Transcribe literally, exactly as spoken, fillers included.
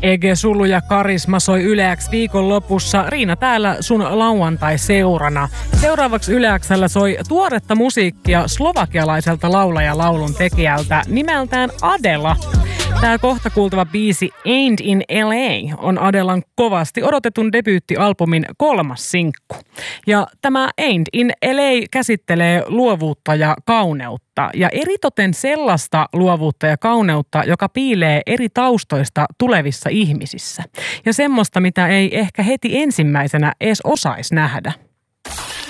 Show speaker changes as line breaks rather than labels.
Ege Sulu ja Karisma soi Yle X viikonlopussa. Riina täällä sun lauantai-seurana. Seuraavaksi Yle X:llä soi tuoretta musiikkia slovakialaiselta laulaja-laulun tekijältä nimeltään Adela. Tämä kohta kuultava biisi Ain't in L A on Adelan kovasti odotetun debyyttialbumin kolmas sinkku. Ja tämä Ain't in L A käsittelee luovuutta ja kauneutta. Ja eritoten sellaista luovuutta ja kauneutta, joka piilee eri taustoista tulevissa ihmisissä. Ja semmoista, mitä ei ehkä heti ensimmäisenä edes osaisi nähdä.